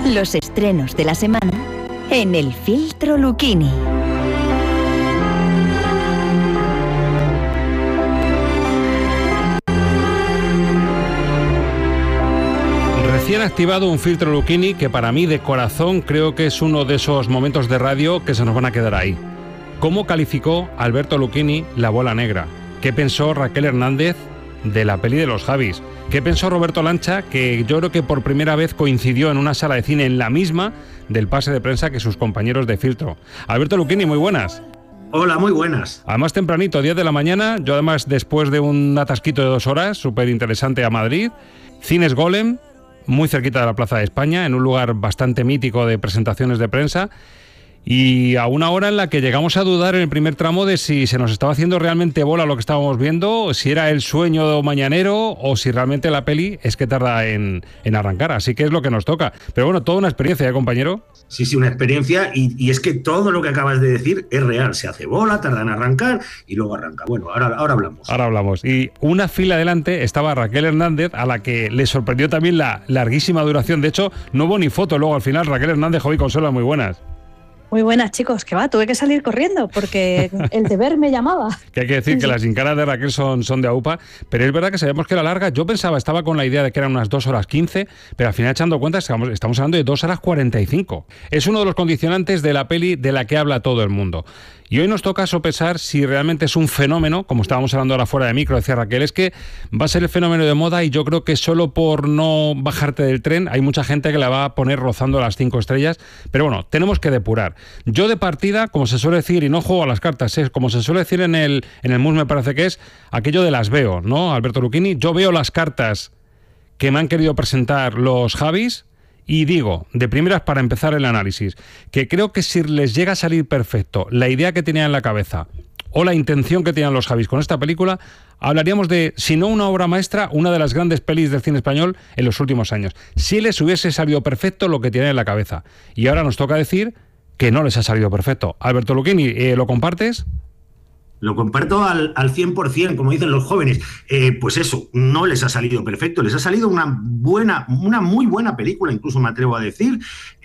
Los estrenos de la semana en El Filtro Lucchini. Recién activado un filtro Lucchini que para mí de corazón creo que es uno de esos momentos de radio que se nos van a quedar ahí. ¿Cómo calificó Alberto Lucchini La Bola Negra? ¿Qué pensó Raquel Hernández de la peli de los Javis? ¿Qué pensó Roberto Lancha, que yo creo que por primera vez coincidió en una sala de cine en la misma del pase de prensa que sus compañeros de filtro? Alberto Lucchini, muy buenas. Hola, muy buenas. Además tempranito, 10 de la mañana, yo además después de un atasquito de 2 horas, súper interesante a Madrid, Cines Golem, muy cerquita de la Plaza de España, en un lugar bastante mítico de presentaciones de prensa, y a una hora en la que llegamos a dudar en el primer tramo de si se nos estaba haciendo realmente bola lo que estábamos viendo, si era el sueño mañanero o si realmente la peli es que tarda en arrancar, así que es lo que nos toca. Pero bueno, toda una experiencia, ¿eh, compañero? Sí, una experiencia, y es que todo lo que acabas de decir es real. Se hace bola, tarda en arrancar y luego arranca. Bueno, ahora hablamos. Ahora hablamos. Y una fila adelante estaba Raquel Hernández, a la que le sorprendió también la larguísima duración. De hecho, no hubo ni foto luego al final. Raquel Hernández, Javi Consuelo, muy buenas. Muy buenas, chicos, que va, tuve que salir corriendo porque el deber me llamaba. Que hay que decir que las gincanas de Raquel son de AUPA, pero es verdad que sabíamos que era larga. Yo estaba con la idea de que eran unas 2 horas 15, pero al final echando cuentas estamos hablando de 2 horas 45. Es uno de los condicionantes de la peli de la que habla todo el mundo. Y hoy nos toca sopesar si realmente es un fenómeno, como estábamos hablando ahora fuera de micro, decía Raquel, es que va a ser el fenómeno de moda, y yo creo que solo por no bajarte del tren hay mucha gente que la va a poner rozando las 5 estrellas, pero bueno, tenemos que depurar. Yo de partida, como se suele decir, y no juego a las cartas, como se suele decir en el MUS, me parece que es aquello de las veo, ¿no, Alberto Lucchini? Yo veo las cartas que me han querido presentar los Javis, y digo, de primeras, para empezar el análisis, que creo que si les llega a salir perfecto la idea que tenían en la cabeza o la intención que tenían los Javis con esta película, hablaríamos de, si no una obra maestra, una de las grandes pelis del cine español en los últimos años. Si les hubiese salido perfecto lo que tenían en la cabeza. Y ahora nos toca decir que no les ha salido perfecto. Alberto Lucchini, ¿lo compartes? Lo comparto al 100%, como dicen los jóvenes. Pues eso, no les ha salido perfecto, les ha salido una muy buena película, incluso me atrevo a decir.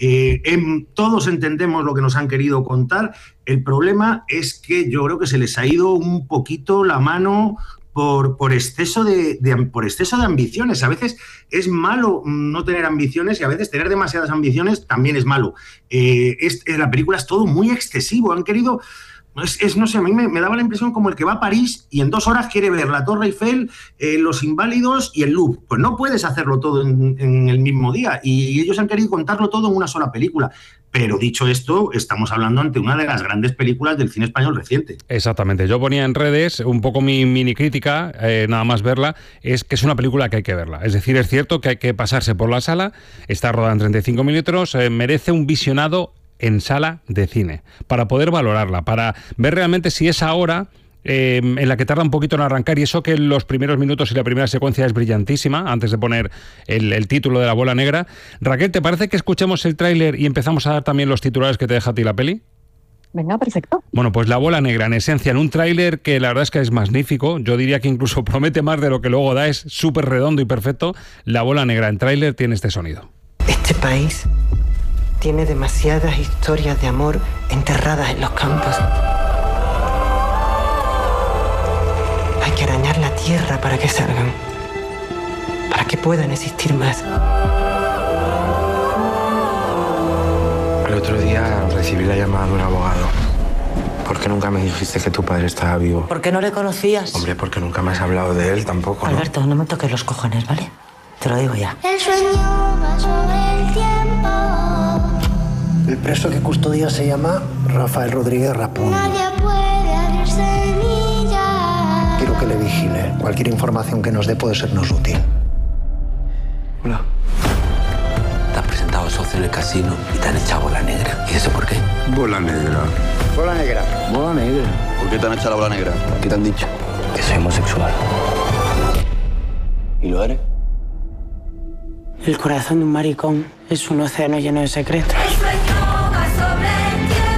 Todos entendemos lo que nos han querido contar. El problema es que yo creo que se les ha ido un poquito la mano por exceso de ambiciones. A veces es malo no tener ambiciones, y a veces tener demasiadas ambiciones también es malo. La película es todo muy excesivo. Han querido... no sé, a mí me daba la impresión como el que va a París y en 2 horas quiere ver la Torre Eiffel, los Inválidos y el Louvre. Pues no puedes hacerlo todo en el mismo día, y ellos han querido contarlo todo en una sola película. Pero dicho esto, estamos hablando ante una de las grandes películas del cine español reciente. Exactamente. Yo ponía en redes un poco mi mini crítica, nada más verla, es que es una película que hay que verla. Es decir, es cierto que hay que pasarse por la sala, está rodada en 35 milímetros, merece un visionado en sala de cine, para poder valorarla, para ver realmente si esa hora en la que tarda un poquito en arrancar, y eso que los primeros minutos y la primera secuencia es brillantísima, antes de poner el título de La Bola Negra. Raquel, ¿te parece que escuchemos el tráiler y empezamos a dar también los titulares que te deja a ti la peli? Venga, perfecto. Bueno, pues La Bola Negra, en esencia, en un tráiler que la verdad es que es magnífico, yo diría que incluso promete más de lo que luego da, es súper redondo y perfecto. La Bola Negra en tráiler tiene este sonido. Este país tiene demasiadas historias de amor enterradas en los campos. Hay que arañar la tierra para que salgan, para que puedan existir más. El otro día recibí la llamada de un abogado. ¿Por qué nunca me dijiste que tu padre estaba vivo? ¿Por qué no le conocías? Hombre, porque nunca me has hablado de él tampoco, ¿no? Alberto, no me toques los cojones, ¿vale? Te lo digo ya. El sueño va sobre el tiempo. El preso que custodia se llama Rafael Rodríguez Rapón. Nadie puede abrir semillas. Quiero que le vigile. Cualquier información que nos dé puede sernos útil. Hola. Te has presentado socio en el casino y te han echado bola negra. ¿Y eso por qué? Bola negra. Bola negra. Bola negra. ¿Por qué te han echado la bola negra? ¿Qué te han dicho? Que soy homosexual. ¿Y lo eres? El corazón de un maricón es un océano lleno de secretos. Y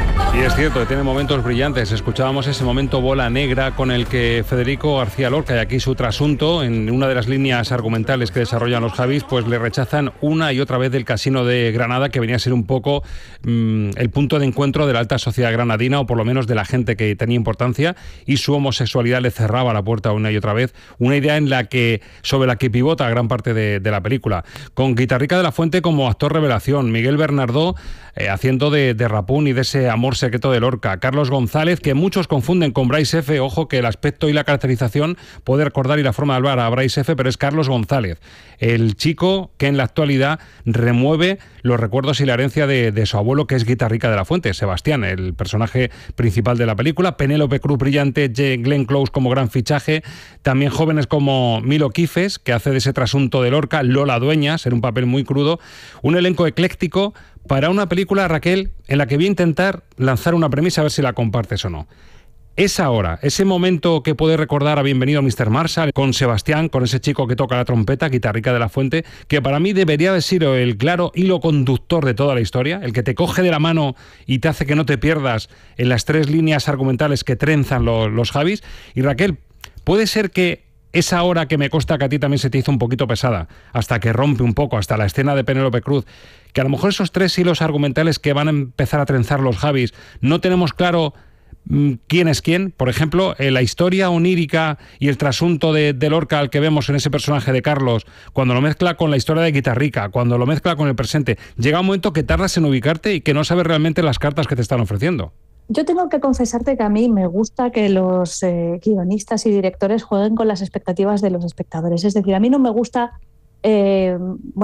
es cierto que tiene momentos brillantes. Escuchábamos ese momento bola negra con el que Federico García Lorca, y aquí su trasunto, en una de las líneas argumentales que desarrollan los Javis, pues le rechazan una y otra vez del Casino de Granada, que venía a ser un poco el punto de encuentro de la alta sociedad granadina, o por lo menos de la gente que tenía importancia, y su homosexualidad le cerraba la puerta una y otra vez. Una idea sobre la que pivota gran parte de la película. Con Guitarrica de la Fuente como actor revelación, Miguel Bernardó haciendo de Rapún y de ese amor secreto de Lorca, Carlos González, que muchos confunden con Bryce F. Ojo que el aspecto y la caracterización puede recordar y la forma de hablar a Bryce F., pero es Carlos González, el chico que en la actualidad remueve los recuerdos y la herencia de su abuelo, que es Guitarrica de la Fuente, Sebastián, el personaje principal de la película. Penélope Cruz brillante, Glenn Close como gran fichaje, también jóvenes como Milo Quifes, que hace de ese trasunto de Lorca, Lola Dueñas, en un papel muy crudo, un elenco ecléctico para una película, Raquel, en la que voy a intentar lanzar una premisa a ver si la compartes o no. Es ahora, ese momento que puede recordar a Bienvenido Mr. Marshall, con Sebastián, con ese chico que toca la trompeta, Guitarrica de la Fuente, que para mí debería haber sido el claro hilo conductor de toda la historia, el que te coge de la mano y te hace que no te pierdas en las tres líneas argumentales que trenzan los Javis. Y Raquel, puede ser que esa hora que me consta que a ti también se te hizo un poquito pesada, hasta que rompe un poco, hasta la escena de Penélope Cruz, que a lo mejor esos tres hilos argumentales que van a empezar a trenzar los Javis, no tenemos claro quién es quién. Por ejemplo, la historia onírica y el trasunto de Lorca al que vemos en ese personaje de Carlos, cuando lo mezcla con la historia de Guitarrica, cuando lo mezcla con el presente, llega un momento que tardas en ubicarte y que no sabes realmente las cartas que te están ofreciendo. Yo tengo que confesarte que a mí me gusta que los guionistas y directores jueguen con las expectativas de los espectadores. Es decir, a mí no me gusta... hay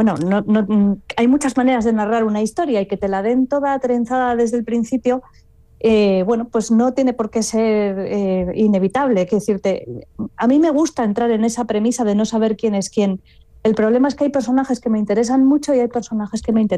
muchas maneras de narrar una historia, y que te la den toda trenzada desde el principio, pues no tiene por qué ser inevitable. Quiero decirte, a mí me gusta entrar en esa premisa de no saber quién es quién. El problema es que hay personajes que me interesan mucho y hay personajes que me interesan